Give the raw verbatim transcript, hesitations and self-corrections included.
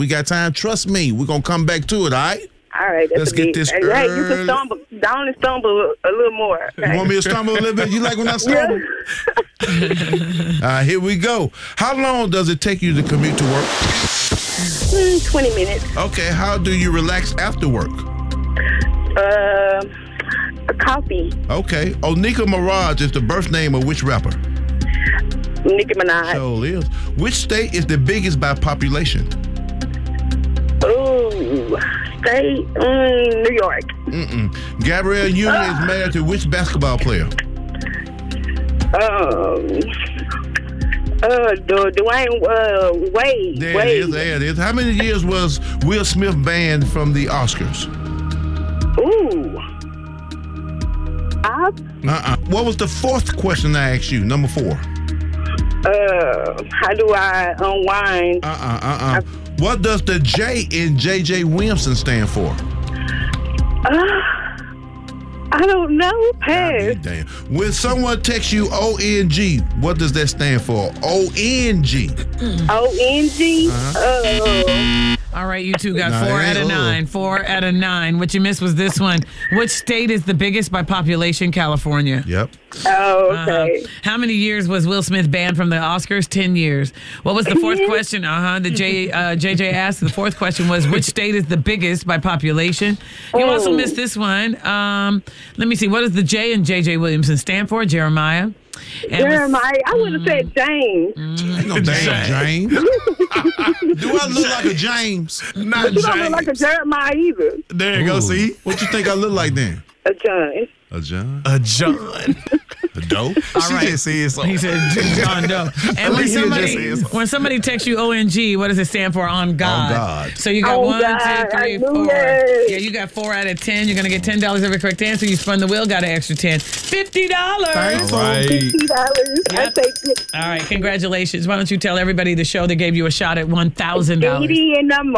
We got time. Trust me. We're going to come back to it, all right? All right. That's Let's a get big, this Hey, hey, you can stumble. Down and stumble a little more. Okay? You want me to stumble a little bit? You like when I stumble? Yeah. All right, here we go. How long does it take you to commute to work? Mm, twenty minutes. Okay, how do you relax after work? Uh, a coffee. Okay. Onika Mirage is the birth name of which rapper? Nicki Minaj. So it is. Which state is the biggest by population? Ooh, state, mm, New York. Mm-mm. Gabrielle Union uh, is married to which basketball player? Um, uh, Du- Dwayne uh, Wade. There Wade. it is. There it is. How many years was Will Smith banned from the Oscars? Ooh. I, Uh-uh. What was the fourth question I asked you? Number four. uh, how do I unwind? Uh-uh. Uh-uh. What does the J in J J Williamson stand for? Uh, I don't know. Pass. Damn. When someone texts you O N G, what does that stand for? O N G. O N G? Uh-huh. All right, you two got Nah, four it out ain't of nine. Four out of nine. What you missed was this one. Which state is the biggest by population? California. Yep. Oh, okay. Uh-huh. How many years was Will Smith banned from the Oscars? Ten years. What was the fourth question? Uh-huh. The J, uh, J J asked. The fourth question was, which state is the biggest by population? You also Oh. missed this one. Um, let me see. What does the J in J J Williamson stand for? Jeremiah. And Jeremiah. I would have said James. Ain't no damn James. Do I look like a James? Not You don't look like a James. Jeremiah either. There you go, Ooh. see? What you think I look like then? A John. A John? A John. A dope? All She right. just said so. He said John Doe. And when least he somebody just says- when somebody texts you O N G, what does it stand for? On God. On God. So you got On one, God, two, three, I four. knew it. Yeah, you got four out of ten. You're gonna get ten dollars every correct answer. You spun the wheel, got an extra ten. Fifty dollars. All right. fifty dollars. I Yep. take it. All right, congratulations. Why don't you tell everybody the show that gave you a shot at one thousand dollars? eighty in the